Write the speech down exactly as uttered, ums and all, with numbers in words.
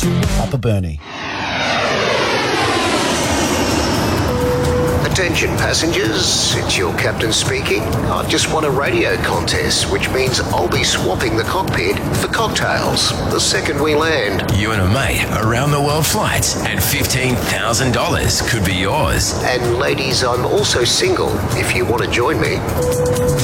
Upper Burnie. Attention passengers, it's your captain speaking. I've just won a radio contest, which means I'll be swapping the cockpit for cocktails the second we land. You and a mate around the world flights and fifteen thousand dollars could be yours. And ladies, I'm also single if you want to join me.